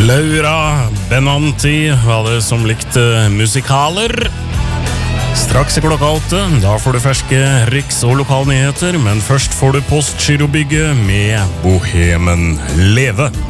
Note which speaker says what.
Speaker 1: Laura Benanti var det som likte musikaler. Straks klokka 8, da får du ferske riks- og lokalnyheter, men først får du Postgirobygget med Bohemen Leve.